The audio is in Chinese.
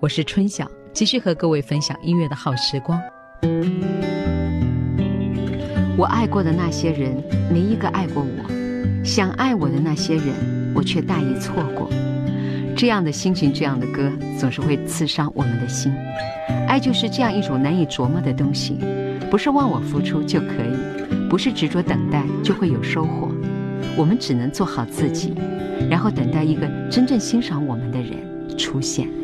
我是春晓，继续和各位分享音乐的好时光。 我爱过的那些人，没一个爱过我；想爱我的那些人，我却大意错过。这样的心情，这样的歌，总是会刺伤我们的心。爱就是这样一种难以琢磨的东西，不是忘我付出就可以，不是执着等待就会有收获。我们只能做好自己，然后等待一个真正欣赏我们的人出现。